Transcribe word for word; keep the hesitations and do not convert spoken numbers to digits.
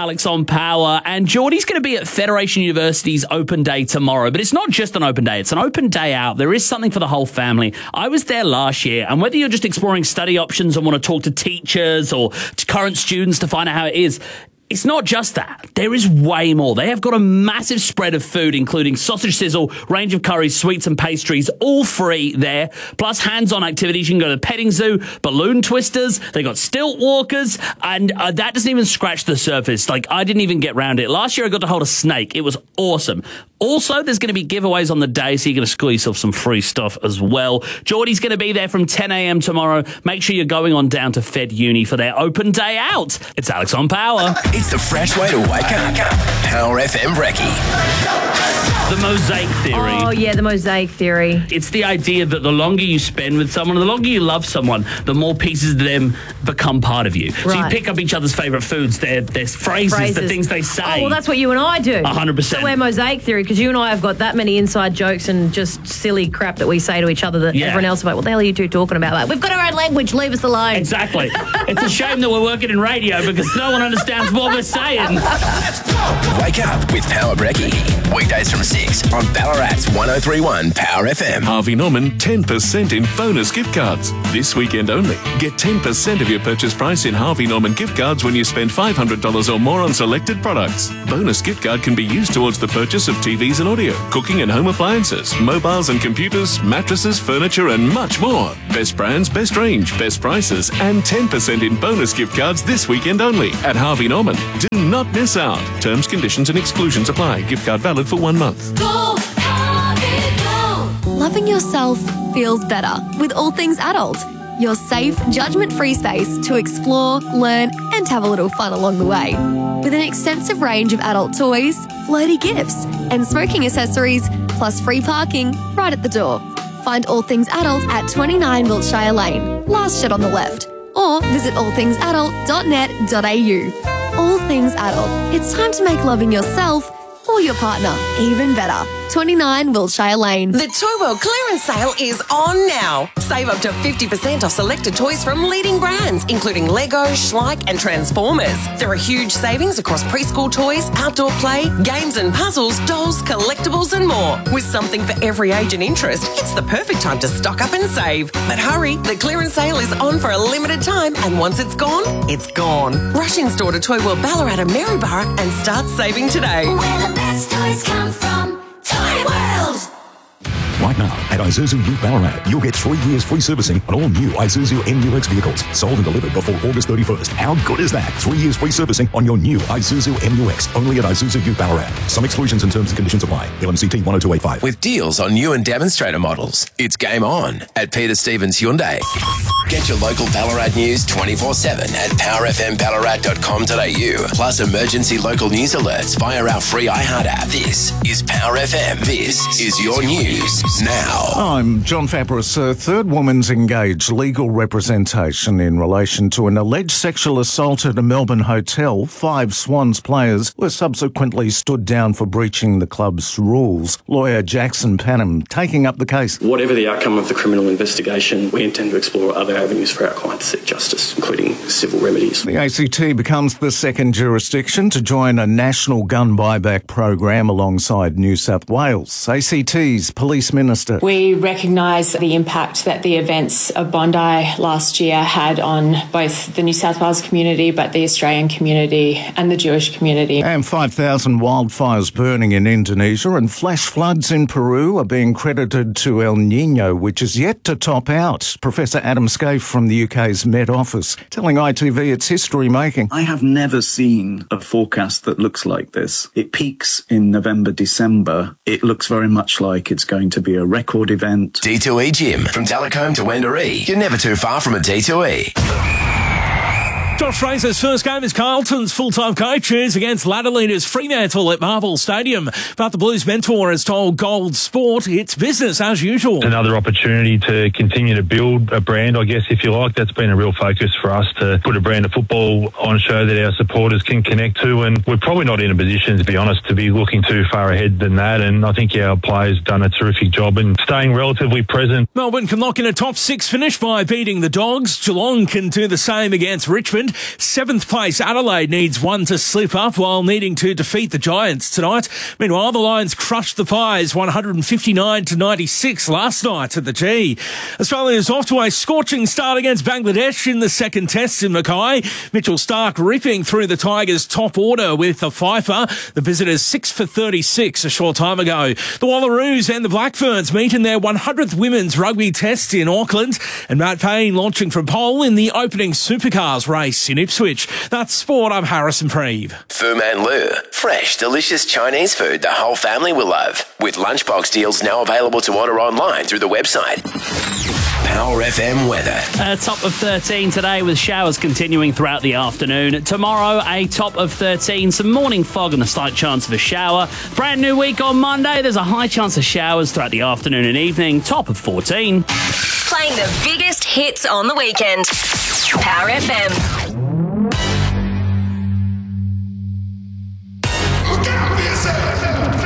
Alex on Power, and Geordie's going to be at Federation University's open day tomorrow, but it's not just an open day, it's an open day out. There is something for the whole family. I was there last year, and whether you're just exploring study options and want to talk to teachers or to current students to find out how it is, it's not just that. There is way more. They have got a massive spread of food, including sausage sizzle, range of curries, sweets and pastries, all free there. Plus hands-on activities. You can go to the petting zoo, balloon twisters. They got stilt walkers, and uh, that doesn't even scratch the surface. Like, I didn't even get round it. Last year I got to hold a snake. It was awesome. Also, there's going to be giveaways on the day, so you're going to score yourself some free stuff as well. Geordie's going to be there from ten a.m. tomorrow. Make sure you're going on down to Fed Uni for their open day out. It's Alex on Power. It's the fresh way to wake up. Power F M Brekkie. The mosaic theory. Oh, yeah, the mosaic theory. It's the idea that the longer you spend with someone, the longer you love someone, the more pieces of them become part of you. Right. So you pick up each other's favourite foods, their, their phrases, phrases, the things they say. Oh, well, that's what you and I do. one hundred percent. So we're mosaic theory, because you and I have got that many inside jokes and just silly crap that we say to each other that yeah. everyone else is like, what the hell are you two talking about? Like, we've got our own language, leave us alone. Exactly. It's a shame that we're working in radio because no one understands what we're saying. Let's go. Wake up with Power Brekkie. Weekdays from six on Ballarat's one oh three point one Power F M. Harvey Norman, ten percent in bonus gift cards. This weekend only. Get ten percent of your purchase price in Harvey Norman gift cards when you spend five hundred dollars or more on selected products. Bonus gift card can be used towards the purchase of T Vs and audio, cooking and home appliances, mobiles and computers, mattresses, furniture and much more. Best brands, best range, best prices and ten percent in bonus gift cards this weekend only at Harvey Norman. Do not miss out. Terms, conditions and exclusions apply. Gift card valid for one month. Go, Harvey, go. Loving yourself feels better with All Things Adult. Your safe, judgment-free space to explore, learn and have a little fun along the way. With an extensive range of adult toys, flirty gifts and smoking accessories, plus free parking right at the door. Find All Things Adult at twenty-nine Wiltshire Lane, last shed on the left, or visit all things adult dot net dot a u. All Things Adult. It's time to make loving yourself or your partner even better. twenty-nine Wiltshire Lane. The Toy World clearance sale is on now. Save up to fifty percent off selected toys from leading brands, including Lego, Schleich and Transformers. There are huge savings across preschool toys, outdoor play, games and puzzles, dolls, collectibles and more. With something for every age and interest, it's the perfect time to stock up and save. But hurry, the clearance sale is on for a limited time and once it's gone, it's gone. Rush in store to Toy World Ballarat and Maryborough and start saving today. Where the best toys come from. Toy World! Right now, at Isuzu Ute Ballarat, you'll get three years free servicing on all new Isuzu M U X vehicles, sold and delivered before August thirty-first. How good is that? Three years free servicing on your new Isuzu M U X, only at Isuzu Ute Ballarat. Some exclusions and terms and conditions apply. L M C T one oh two eight five. With deals on new and demonstrator models, it's game on at Peter Stevens Hyundai. Get your local Ballarat news twenty-four seven at power f m ballarat dot com dot a u. Plus emergency local news alerts via our free iHeart app. This is Power F M. This is your news now. I'm John Fabris. A third woman's engaged legal representation in relation to an alleged sexual assault at a Melbourne hotel. Five Swans players were subsequently stood down for breaching the club's rules. Lawyer Jackson Panham taking up the case. Whatever the outcome of the criminal investigation, we intend to explore other avenues for our client to seek justice, including civil remedies. The A C T becomes the second jurisdiction to join a national gun buyback program alongside New South Wales. A C T's Police Minister. We recognise the impact that the events of Bondi last year had on both the New South Wales community, but the Australian community and the Jewish community. And five thousand wildfires burning in Indonesia and flash floods in Peru are being credited to El Niño, which is yet to top out. Professor Adam Scaife from the U K's Met Office telling I T V it's history making. I have never seen a forecast that looks like this. It peaks in November, December. It looks very much like it's going to be a record event. D two E Gym. From Delacombe to Wendouree. You're never too far from a D two E. Josh Fraser's first game as Carlton's full-time coach is against ladder leaders Fremantle at Marvel Stadium. But the Blues mentor has told Gold Sport it's business as usual. Another opportunity to continue to build a brand, I guess, if you like. That's been a real focus for us to put a brand of football on show that our supporters can connect to. And we're probably not in a position, to be honest, to be looking too far ahead than that. And I think our players have done a terrific job in staying relatively present. Melbourne can lock in a top six finish by beating the Dogs. Geelong can do the same against Richmond. weekend. Seventh place Adelaide needs one to slip up while needing to defeat the Giants tonight. Meanwhile, the Lions crushed the Pies one fifty-nine to ninety-six last night at the G. Australia is off to a scorching start against Bangladesh in the second test in Mackay. Mitchell Starc ripping through the Tigers' top order with a fifer. The visitors six for thirty-six a short time ago. The Wallaroos and the Blackferns meet in their one hundredth women's rugby test in Auckland, and Matt Payne launching from pole in the opening supercars race in Ipswich. That's sport. I'm Harrison Preeve. Fu Man Lu. Fresh, delicious Chinese food the whole family will love. With lunchbox deals now available to order online through the website. Power F M weather. A top of thirteen today with showers continuing throughout the afternoon. Tomorrow, a top of thirteen, some morning fog and a slight chance of a shower. Brand new week on Monday, there's a high chance of showers throughout the afternoon and evening. Top of fourteen. Playing the biggest hits on the weekend. Power F M.